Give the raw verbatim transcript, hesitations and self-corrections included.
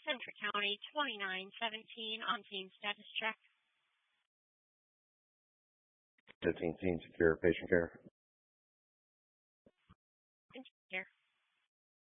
Centre County, twenty-nine seventeen on team status check. fifteen secure patient care.